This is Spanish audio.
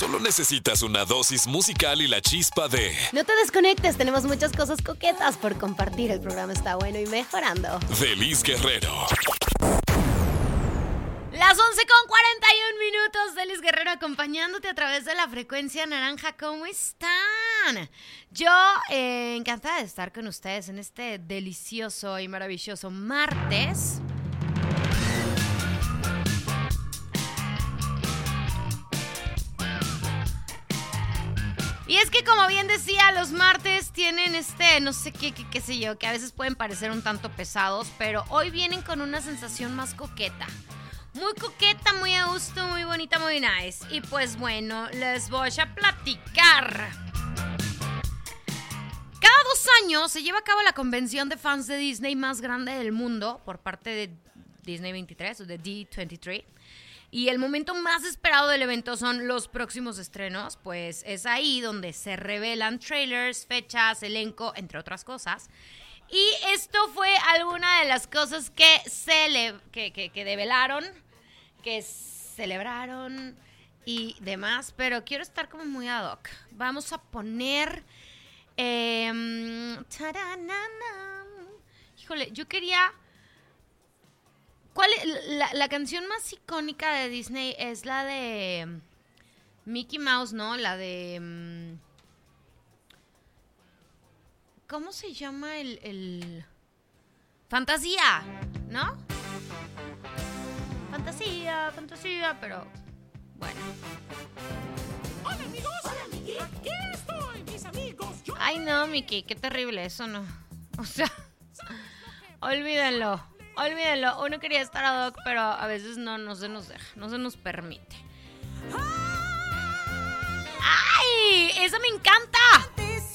Solo necesitas una dosis musical y la chispa de... No te desconectes, tenemos muchas cosas coquetas por compartir. El programa está bueno y mejorando. Liz Guerrero. Las 11:41 minutos de Liz Guerrero acompañándote a través de la frecuencia naranja. ¿Cómo están? Yo encantada de estar con ustedes en este delicioso y maravilloso martes. Y es que, como bien decía, los martes tienen no sé qué sé yo, que a veces pueden parecer un tanto pesados, pero hoy vienen con una sensación más coqueta. Muy coqueta, muy a gusto, muy bonita, muy nice. Y pues bueno, les voy a platicar. Cada 2 años se lleva a cabo la convención de fans de Disney más grande del mundo por parte de Disney 23 o de D23. Y el momento más esperado del evento son los próximos estrenos, pues es ahí donde se revelan trailers, fechas, elenco, entre otras cosas. Y esto fue alguna de las cosas que develaron, que celebraron y demás, pero quiero estar como muy ad hoc. Vamos a poner... Híjole, yo quería... ¿Cuál es la canción más icónica de Disney? Es la de Mickey Mouse, ¿no? La de... ¿Cómo se llama el... Fantasía, ¿no? Fantasía, pero... Bueno. Hola, amigos. Hola, Mickey. Aquí estoy, mis amigos. Ay, no, Mickey, qué terrible, eso no. O sea, olvídenlo. Uno quería estar ad hoc, pero a veces no se nos deja, no se nos permite. ¡Ay! ¡Esa me encanta!